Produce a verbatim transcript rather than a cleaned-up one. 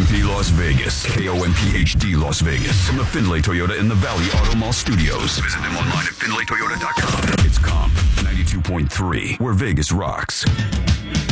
P Las Vegas. K O M P H D Las Vegas. From the Findlay Toyota in the Valley Auto Mall Studios. Visit them online at Findlay Toyota dot com. It's Comp ninety-two point three, where Vegas rocks.